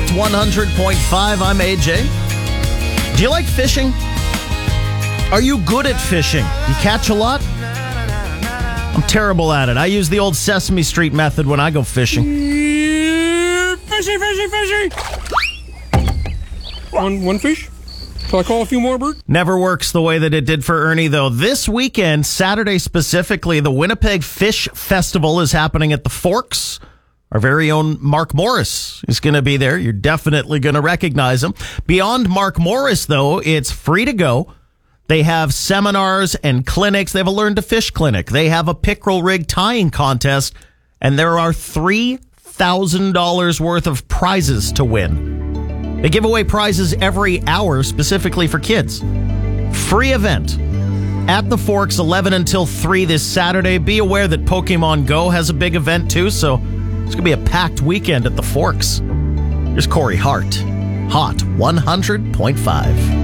100.5. I'm AJ. Do you like fishing? Are you good at fishing? You catch a lot? I'm terrible at it. I use the old Sesame Street method when I go fishing. Fishy. One fish? Shall I call a few more, Bert? Never works the way that it did for Ernie, though. This weekend, Saturday specifically, the Winnipeg Fish Festival is happening at the Forks. Our very own Mark Morris is going to be there. You're definitely going to recognize him. Beyond Mark Morris, though, it's free to go. They have seminars and clinics. They have a Learn to Fish clinic. They have a pickerel rig tying contest. And there are $3,000 worth of prizes to win. They give away prizes every hour specifically for kids. Free event at the Forks, 11 until 3 this Saturday. Be aware that Pokemon Go has a big event too, so it's going to be a packed weekend at the Forks. Here's Corey Hart. Hot 100.5.